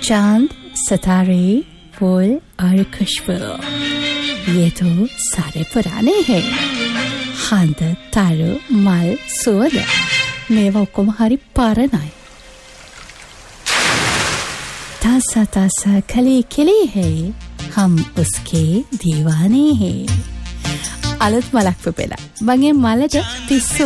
चांद, सितारे, फूल और खुशबू, ये तो सारे पुराने हैं. हांद, तारू, मल, सोल, मेवा कुम्हारी पारनाय. तासा तासा खली खिली है, हम उसके दीवाने हैं. Alut malak pepela. Bangin malaga piso